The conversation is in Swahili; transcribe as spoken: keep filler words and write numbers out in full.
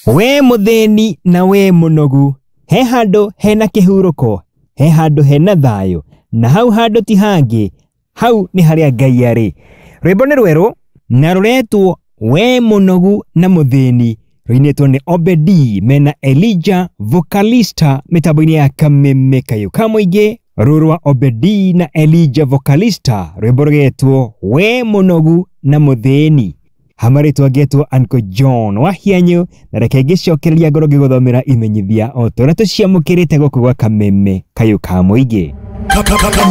We mutheni na we munogu, he handu hena kihuruko, he handu hena thayo, na hau handu ti hangi, hau ni haria Ngai ari. Rwimbo ni rweru na ruretwo we munogu na mutheni, ruinetwo ni Obedi mena Elijah Vocalista mitambo-ini ya Kameme Kayuka Muingi. Rurwa Obedi na Elijah Vocalista, rwimbo rugetwo we munogu na mutheni. Hamaritwa getwo Uncle John Wahianyu, na reke ngicokereria ngoro ngiguthomera imenyithia o turia tuciamukirite guku gwa Kameme Kayuka Muingi.